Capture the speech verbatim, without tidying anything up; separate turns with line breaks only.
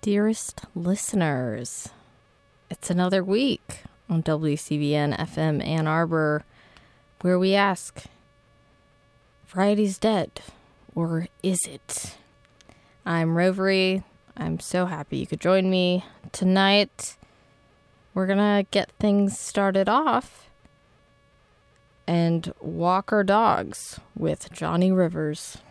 dearest listeners. It's another week on W C B N F M Ann Arbor where we ask, Variety's dead, or is it? I'm Rovery. I'm so happy you could join me tonight. We're gonna get things started off and walk our dogs with Johnny Rivers.